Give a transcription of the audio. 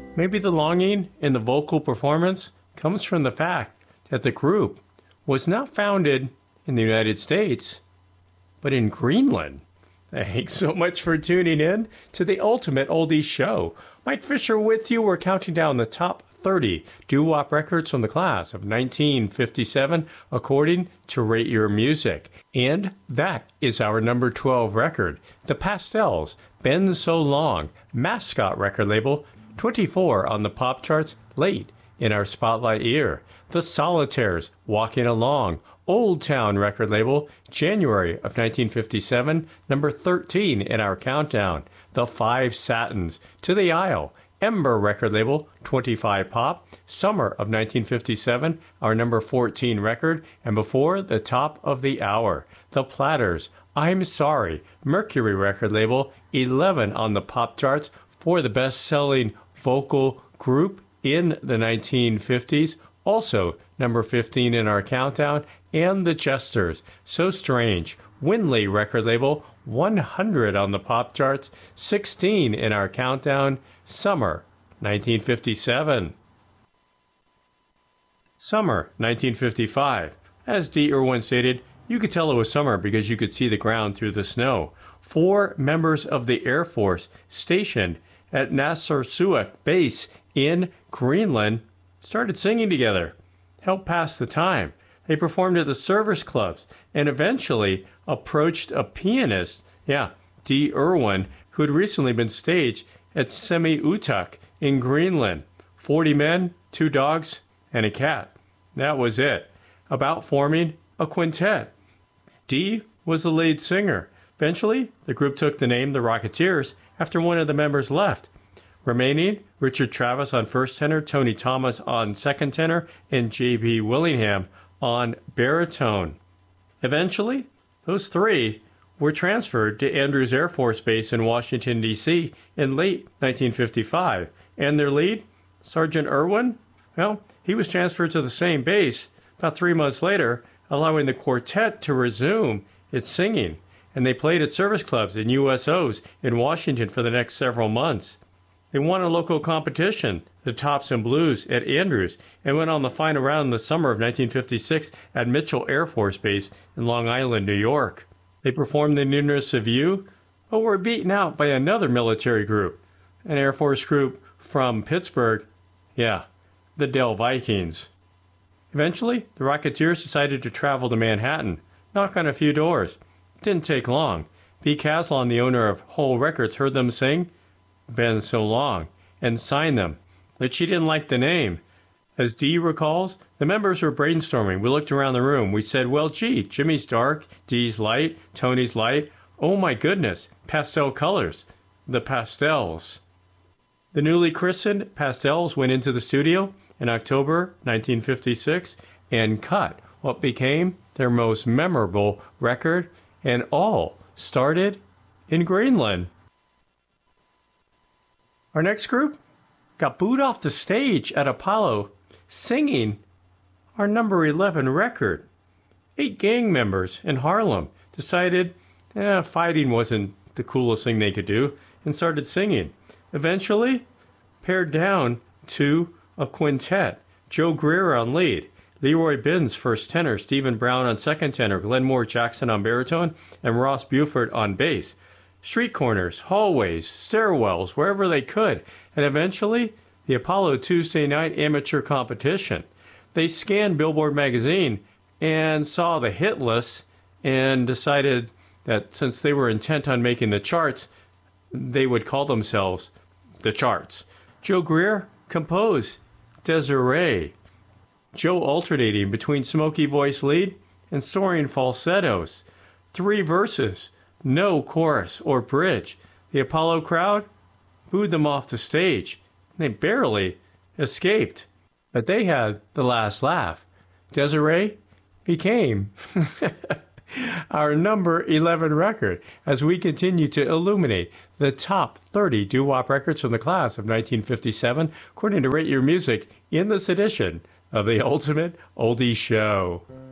Maybe the longing in the vocal performance comes from the fact that the group was not founded in the United States, but in Greenland. Thanks so much for tuning in to the Ultimate Oldies Show. Mike Fisher with you. We're counting down the top 30 doo-wop records from the class of 1957 according to Rate Your Music. And that is our number 12 record, The Pastels, Been So Long, Mascot record label, 24 on the pop charts, late in our spotlight year. The Solitaires, Walking Along, Old Town record label, January of 1957, number 13 in our countdown. The Five Satins, To the Isle, Ember record label, 25 pop, summer of 1957, our number 14 record, and before the top of the hour. The Platters, I'm Sorry, Mercury record label, 11 on the pop charts for the best-selling vocal group in the 1950s, also number 15 in our countdown. And the Jesters, So Strange, Winley record label, 100 on the pop charts, 16 in our countdown, summer 1957. Summer 1955. As D. Irwin stated, you could tell it was summer because you could see the ground through the snow. 4 members of the Air Force stationed at Narsarsuaq Base in Greenland started singing together, helped pass the time. They performed at the service clubs and eventually approached a pianist, D. Irwin, who had recently been staged at Semi-Utuk in Greenland. 40 men, 2 dogs, and a cat. That was it. About forming a quintet. D was the lead singer. Eventually, the group took the name The Rocketeers after one of the members left. Remaining, Richard Travis on first tenor, Tony Thomas on second tenor, and J.B. Willingham on baritone. Eventually, those 3 were transferred to Andrews Air Force Base in Washington, D.C. in late 1955. And their lead, Sergeant Irwin, he was transferred to the same base about 3 months later, allowing the quartet to resume its singing. And they played at service clubs and USOs in Washington for the next several months. They won a local competition, the Tops and Blues at Andrews, and went on the final round in the summer of 1956 at Mitchell Air Force Base in Long Island, New York. They performed The Nearness of You, but were beaten out by another military group, an Air Force group from Pittsburgh, the Dell Vikings. Eventually, the Rocketeers decided to travel to Manhattan, knock on a few doors. It didn't take long. Pete Caslon, the owner of Whole Records, heard them sing Been So Long and signed them, but she didn't like the name. As Dee recalls, the members were brainstorming. We looked around the room. We said, well, gee, Jimmy's dark, Dee's light, Tony's light. Oh my goodness, pastel colors, the Pastels. The newly christened Pastels went into the studio in October 1956 and cut what became their most memorable record, and all started in Greenland. Our next group got booed off the stage at Apollo singing our number 11 record. 8 gang members in Harlem decided fighting wasn't the coolest thing they could do and started singing. Eventually, pared down to a quintet. Joe Greer on lead, Leroy Binns first tenor, Stephen Brown on second tenor, Glenmore Jackson on baritone, and Ross Buford on bass. Street corners, hallways, stairwells, wherever they could, and eventually the Apollo Tuesday night amateur competition. They scanned Billboard magazine and saw the hit list and decided that since they were intent on making the charts, they would call themselves the Charts. Joe Greer composed Desiree, Joe alternating between smoky voice lead and soaring falsettos. 3 verses, no chorus or bridge. The Apollo crowd booed them off the stage. They barely escaped, but they had the last laugh. Desiree became our number 11 record as we continue to illuminate the top 30 doo-wop records from the class of 1957, according to Rate Your Music, in this edition of the Ultimate Oldies Show.